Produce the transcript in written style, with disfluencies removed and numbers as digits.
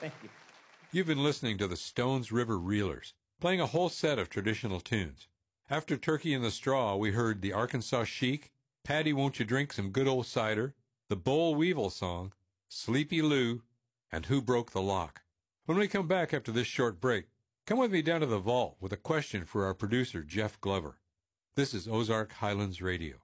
Thank you. You've been listening to the Stones River Reelers, playing a whole set of traditional tunes. After Turkey in the Straw, we heard the Arkansas Chic, Patty Won't You Drink Some Good Old Cider, the Boll Weevil Song, Sleepy Lou, and Who Broke the Lock. When we come back after this short break, come with me down to the vault with a question for our producer, Jeff Glover. This is Ozark Highlands Radio.